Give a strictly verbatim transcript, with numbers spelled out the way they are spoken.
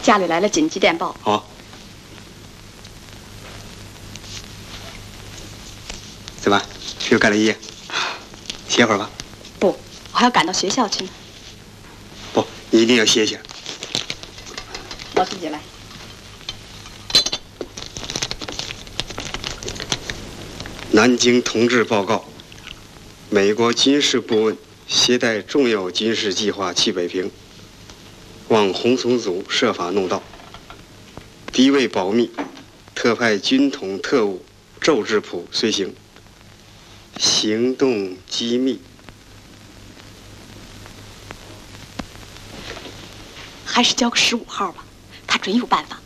家里来了紧急电报。 好。怎么，又干了一夜？歇会儿吧。 不，我还要赶到学校去呢。 不，你一定要歇歇。 我自己来。 南京同志报告：美国军事顾问携带重要军事计划去北平，望红松组设法弄到。敌为保密，特派军统特务周志普随行。行动机密。 还是交个十五号吧，他准有办法。